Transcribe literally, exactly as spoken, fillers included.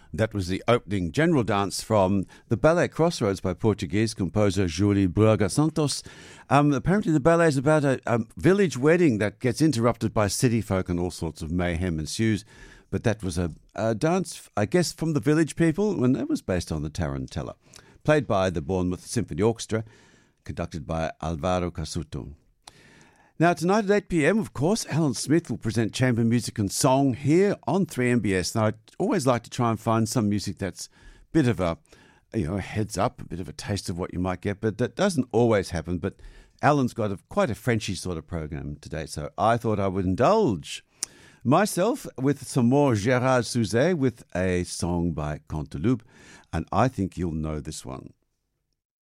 That was the opening general dance from the ballet Crossroads by Portuguese composer Júlio Braga Santos. Um, apparently the ballet is about a, a village wedding that gets interrupted by city folk and all sorts of mayhem ensues. But that was a, a dance, I guess, from the village people, and it was based on the Tarantella. Played by the Bournemouth Symphony Orchestra, conducted by Alvaro Casuto. Now, tonight at eight p.m, of course, Alan Smith will present chamber music and song here on three M B S. Now, I always like to try and find some music that's a bit of a, you know, a heads up, a bit of a taste of what you might get, but that doesn't always happen. But Alan's got a, quite a Frenchy sort of program today, so I thought I would indulge myself with some more Gérard Souzet with a song by Canteloube, and I think you'll know this one.